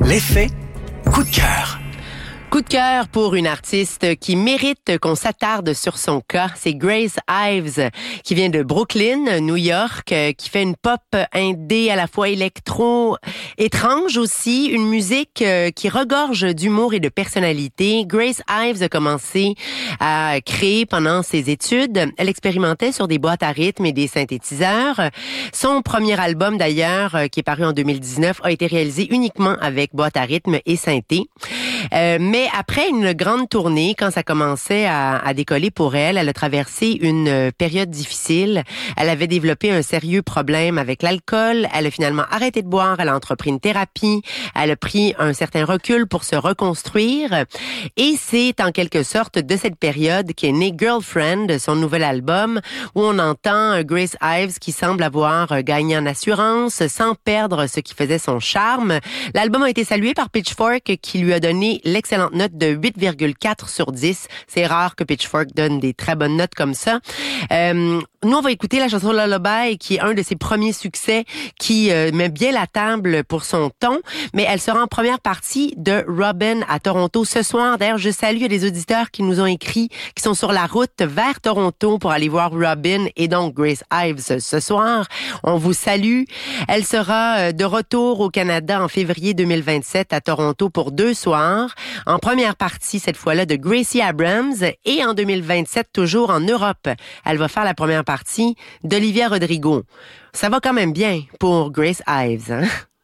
L'effet coup de cœur. Coup de cœur pour une artiste qui mérite qu'on s'attarde sur son cas. C'est Grace Ives, qui vient de Brooklyn, New York, qui fait une pop indé à la fois électro, étrange aussi, une musique qui regorge d'humour et de personnalité. Grace Ives a commencé à créer pendant ses études. Elle expérimentait sur des boîtes à rythme et des synthétiseurs. Son premier album, d'ailleurs, qui est paru en 2019, a été réalisé uniquement avec boîte à rythme et synthé. Mais après une grande tournée, quand ça commençait à décoller pour elle, elle a traversé une période difficile. Elle avait développé un sérieux problème avec l'alcool. Elle a finalement arrêté de boire. Elle a entrepris une thérapie. Elle a pris un certain recul pour se reconstruire. Et c'est en quelque sorte de cette période qu'est né Girlfriend, son nouvel album, où on entend Grace Ives qui semble avoir gagné en assurance sans perdre ce qui faisait son charme. L'album a été salué par Pitchfork qui lui a donné l'excellente note de 8,4 sur 10. C'est rare que Pitchfork donne des très bonnes notes comme ça. Nous, on va écouter la chanson Lullaby, qui est un de ses premiers succès, qui met bien la table pour son ton, mais elle sera en première partie de Robin à Toronto ce soir. D'ailleurs, je salue les auditeurs qui nous ont écrit, qui sont sur la route vers Toronto pour aller voir Robin et donc Grace Ives ce soir. On vous salue. Elle sera de retour au Canada en février 2027 à Toronto pour 2 soirs. En première partie, cette fois-là, de Gracie Abrams et en 2027, toujours en Europe. Elle va faire la première partie d'Olivia Rodrigo. Ça va quand même bien pour Grace Ives, hein?